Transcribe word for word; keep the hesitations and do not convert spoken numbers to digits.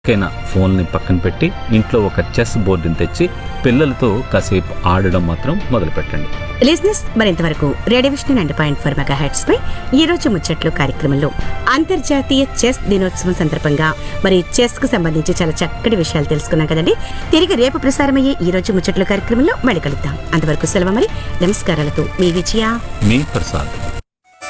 కైనా ఫోన్ని పక్కన పెట్టి ఇంట్లో ఒక చెస్ బోర్డుని తెచ్చి పిల్లలతో కాసేపు ఆడడం మాత్రం మొదలు పెట్టండి. లిజినెస్ మరింతవరకు radio vision ninety point four mega hertz పై ఈ రోజు ముచ్చట్లు కార్యక్రమంలో అంతర్జాతీయ చెస్ దినోత్సవం సందర్భంగా మరి చెస్ కు సంబంధించి చాలా చక్కటి విషయాలు తెలుసుకున్నాం కదండి. తిరిగి రేపు ప్రసారమయ్యే ఈ రోజు ముచ్చట్లు కార్యక్రమంలో మళ్ళీ కలుద్దాం. అంతవరకు సెలవు మరి. నమస్కారాలతో మీ విజయ, మీ ప్రసాద్.